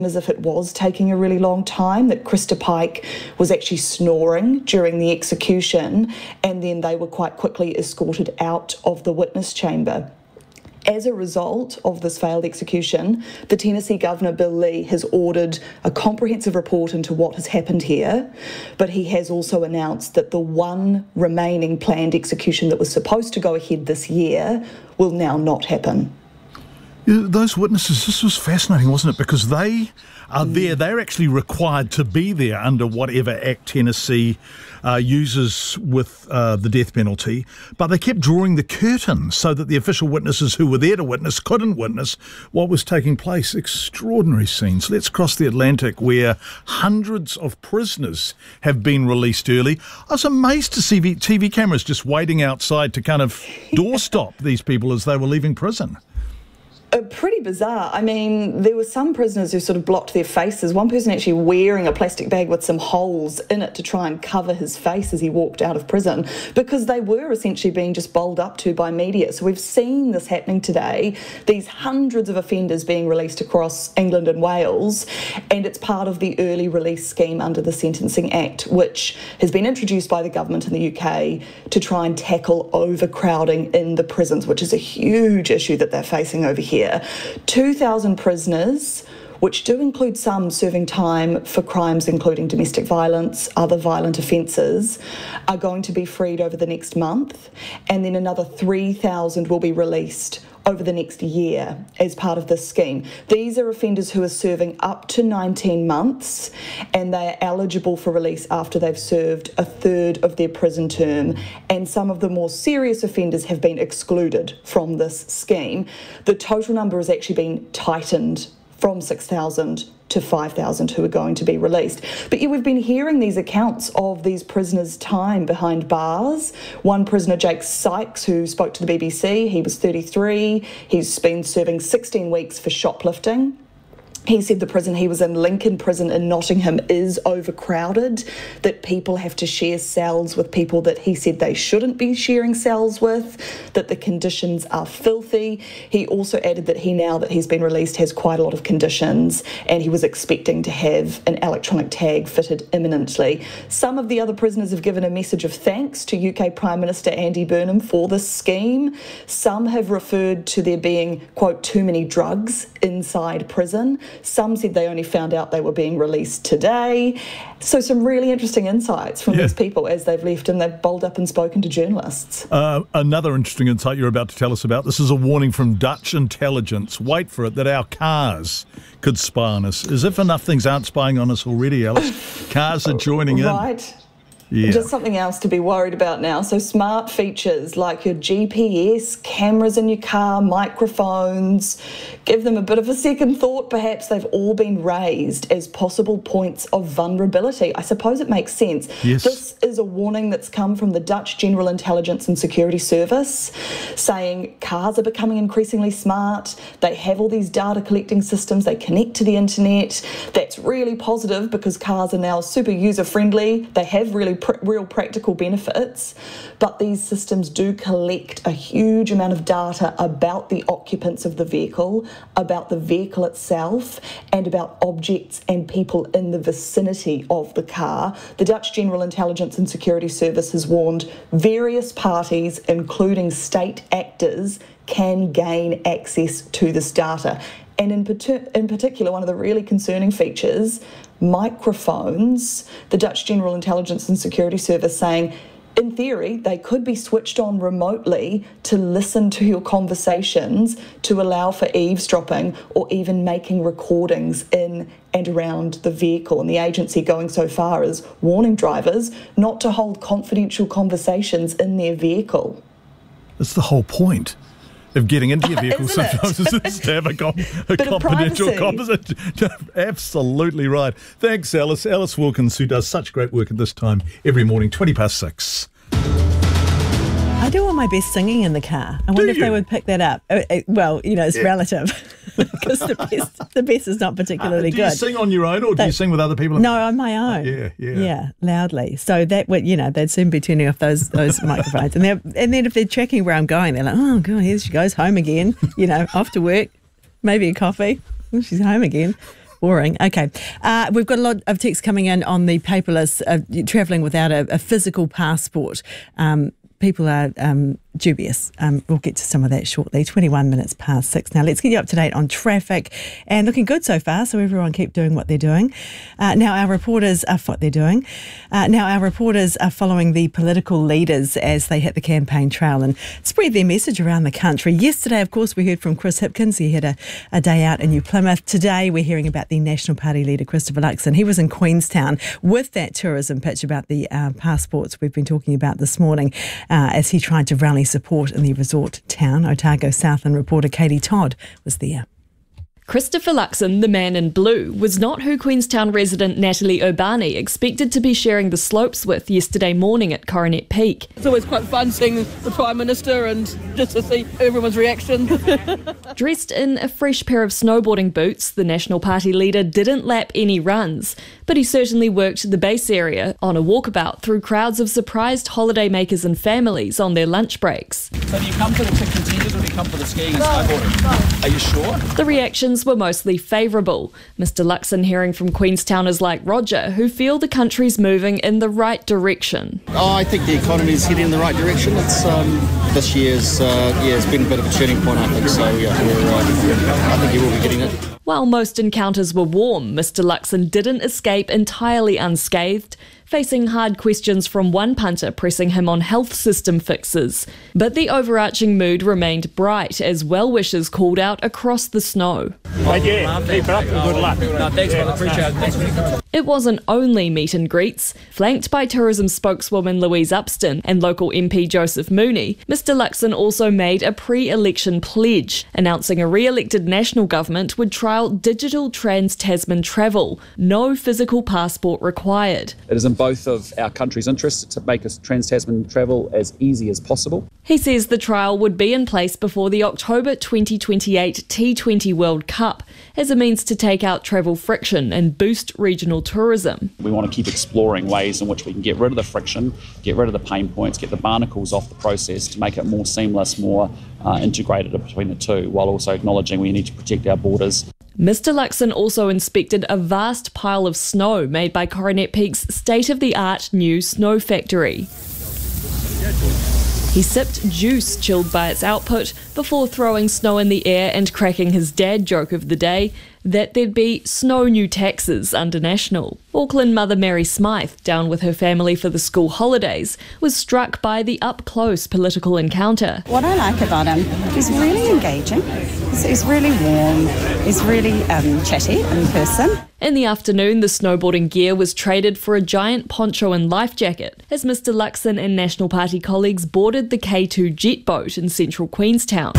as if it was taking a really long time, that Krista Pike was actually snoring during the execution, and then they were quite quickly escorted out of the witness chamber. As a result of this failed execution, the Tennessee Governor, Bill Lee, has ordered a comprehensive report into what has happened here, but he has also announced that the one remaining planned execution that was supposed to go ahead this year will now not happen. Those witnesses, this was fascinating, wasn't it? Because they are there, they're actually required to be there under whatever act Tennessee uses with the death penalty, but they kept drawing the curtain so that the official witnesses who were there to witness couldn't witness what was taking place. Extraordinary scenes. Let's cross the Atlantic, where hundreds of prisoners have been released early. I was amazed to see TV cameras just waiting outside to kind of doorstop these people as they were leaving prison. Pretty bizarre. I mean, there were some prisoners who sort of blocked their faces. One person actually wearing a plastic bag with some holes in it to try and cover his face as he walked out of prison, because they were essentially being just bowled up to by media. So we've seen this happening today, these hundreds of offenders being released across England and Wales, and it's part of the early release scheme under the Sentencing Act, which has been introduced by the government in the UK to try and tackle overcrowding in the prisons, which is a huge issue that they're facing over here. 2,000 prisoners, which do include some serving time for crimes including domestic violence, other violent offences, are going to be freed over the next month, and then another 3,000 will be released over the next year as part of this scheme. These are offenders who are serving up to 19 months, and they are eligible for release after they've served a third of their prison term, and some of the more serious offenders have been excluded from this scheme. The total number has actually been tightened from 6,000 to 5,000 who are going to be released. But yeah, we've been hearing these accounts of these prisoners' time behind bars. One prisoner, Jake Sykes, who spoke to the BBC, he was 33. He's been serving 16 weeks for shoplifting. He said the prison he was in, Lincoln Prison in Nottingham, is overcrowded, that people have to share cells with people that he said they shouldn't be sharing cells with, that the conditions are filthy. He also added that now that he's been released, has quite a lot of conditions, and he was expecting to have an electronic tag fitted imminently. Some of the other prisoners have given a message of thanks to UK Prime Minister Andy Burnham for this scheme. Some have referred to there being, quote, too many drugs inside prison. Some said they only found out they were being released today. So some really interesting insights from these people as they've left and they've bowled up and spoken to journalists. Another interesting insight you're about to tell us about. This is a warning from Dutch intelligence. Wait for it, that our cars could spy on us. As if enough things aren't spying on us already, Alice. Cars are joining in. Right. Yeah. Just something else to be worried about now. So smart features like your GPS, cameras in your car, microphones, give them a bit of a second thought. Perhaps they've all been raised as possible points of vulnerability. I suppose it makes sense. Yes. This is a warning that's come from the Dutch General Intelligence and Security Service, saying cars are becoming increasingly smart. They have all these data collecting systems. They connect to the internet. That's really positive because cars are now super user friendly. They have real practical benefits, but these systems do collect a huge amount of data about the occupants of the vehicle, about the vehicle itself, and about objects and people in the vicinity of the car. The Dutch General Intelligence and Security Service has warned various parties, including state actors, can gain access to this data. And in particular, one of the really concerning features, microphones, the Dutch General Intelligence and Security Service saying, in theory, they could be switched on remotely to listen to your conversations, to allow for eavesdropping or even making recordings in and around the vehicle. And the agency going so far as warning drivers not to hold confidential conversations in their vehicle. That's the whole point of getting into your vehicle sometimes is to have a confidential conversation. Absolutely right. Thanks, Alice. Alice Wilkins, who does such great work at this time every morning, 6:20. I do all my best singing in the car. I wonder if they would pick that up. Well, you know, it's relative because the best is not particularly good. Do you sing on your own or do you sing with other people? No, on my own. Yeah, loudly. So that would, you know, they'd soon be turning off those microphones. And then if they're tracking where I'm going, they're like, oh, God, here she goes home again, you know, off to work, maybe a coffee. Well, she's home again. Boring. Okay. We've got a lot of texts coming in on the paperless, travelling without a physical passport. People are dubious. We'll get to some of that shortly. 21 minutes past 6 now. Let's get you up to date on traffic, and looking good so far, so everyone keep doing what they're doing. Now our reporters are following the political leaders as they hit the campaign trail and spread their message around the country. Yesterday, of course, we heard from Chris Hipkins. He had a day out in New Plymouth. Today we're hearing about the National Party leader, Christopher Luxon. He was in Queenstown with that tourism pitch about the passports we've been talking about this morning, as he tried to rally support in the resort town. Otago Southland reporter Katie Todd was there. Christopher Luxon, the man in blue, was not who Queenstown resident Natalie Urbani expected to be sharing the slopes with yesterday morning at Coronet Peak. It's always quite fun seeing the Prime Minister and just to see everyone's reaction. Dressed in a fresh pair of snowboarding boots, the National Party leader didn't lap any runs, but he certainly worked the base area on a walkabout through crowds of surprised holidaymakers and families on their lunch breaks. So do you come for the tick contenders or do you come for the skiing and snowboarding? Are you sure? The reactions were mostly favourable. Mr Luxon hearing from Queenstowners like Roger, who feel the country's moving in the right direction. I think the economy is heading in the right direction. It's this year's it's been a bit of a turning point, I think. So I think you will be getting it. While most encounters were warm, Mr Luxon didn't escape entirely unscathed, facing hard questions from one punter pressing him on health system fixes. But the overarching mood remained bright as well-wishers called out across the snow. Keep it up and good luck. No, thanks, brother. Appreciate it. Thanks. It wasn't only meet and greets. Flanked by tourism spokeswoman Louise Upston and local MP Joseph Mooney, Mr Luxon also made a pre-election pledge, announcing a re-elected national government would trial digital trans-Tasman travel, no physical passport required. It is in both of our country's interests to make trans-Tasman travel as easy as possible. He says the trial would be in place before the October 2028 T20 World Cup as a means to take out travel friction and boost regional tourism. We want to keep exploring ways in which we can get rid of the friction, get rid of the pain points, get the barnacles off the process to make it more seamless, more integrated between the two, while also acknowledging we need to protect our borders. Mr Luxon also inspected a vast pile of snow made by Coronet Peak's state-of-the-art new snow factory. He sipped juice chilled by its output before throwing snow in the air and cracking his dad joke of the day that there'd be snow new taxes under National. Auckland mother Mary Smythe, down with her family for the school holidays, was struck by the up-close political encounter. What I like about him, he's really engaging, he's really warm, he's really chatty in person. In the afternoon, the snowboarding gear was traded for a giant poncho and life jacket as Mr Luxon and National Party colleagues boarded the K2 jet boat in central Queenstown.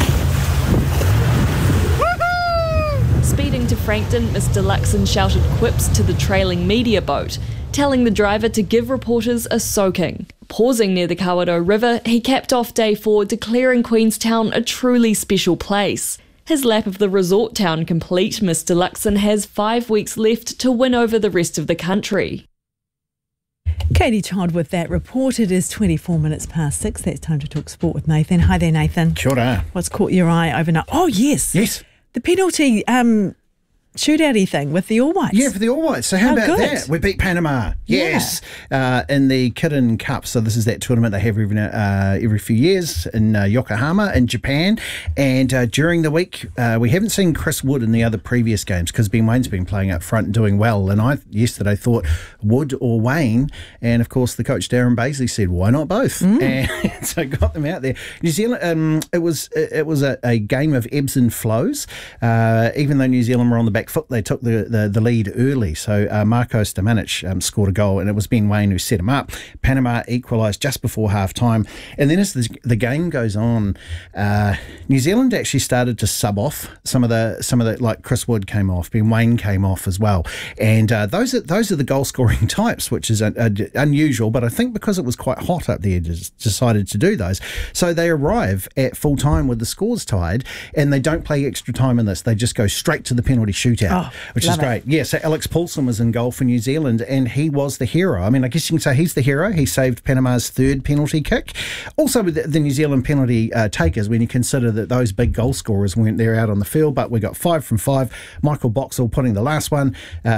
Speeding to Frankton, Mr Luxon shouted quips to the trailing media boat, telling the driver to give reporters a soaking. Pausing near the Kawerau River, he capped off day 4, declaring Queenstown a truly special place. His lap of the resort town complete, Mr Luxon has 5 weeks left to win over the rest of the country. Katie Todd with that report. It is 24 minutes past 6. That's time to talk sport with Nathan. Hi there, Nathan. Kia ora. What's caught your eye overnight? Oh, yes. Yes. The penalty shootouty thing with the All Whites. Yeah, for the All Whites. So how about good. that? We beat Panama. Yes. In the Kirin Cup. So this is that tournament they have every few years in Yokohama in Japan. And during the week, we haven't seen Chris Wood in the other previous games because Ben Wayne's been playing up front and doing well. And I yesterday thought Wood or Wayne. And of course, the coach Darren Baisley said, why not both? And so got them out there. New Zealand, it was a game of ebbs and flows. Even though New Zealand were on the back foot, they took the lead early. So Marko Stamanic scored a goal, and it was Ben Wayne who set him up. Panama equalised just before half time, and then as the game goes on, New Zealand actually started to sub off some of the like Chris Wood came off, Ben Wayne came off as well, and those are the goal scoring types, which is unusual. But I think because it was quite hot up there, decided to do those. So they arrive at full time with the scores tied, and they don't play extra time in this. They just go straight to the penalty shootout. shootout, which is great. Yeah, so Alex Paulson was in goal for New Zealand, and he was the hero. I mean, I guess you can say he's the hero. He saved Panama's third penalty kick. Also, with the New Zealand penalty takers, when you consider that those big goal scorers weren't there out on the field, but we got 5 from 5. Michael Boxall putting the last one.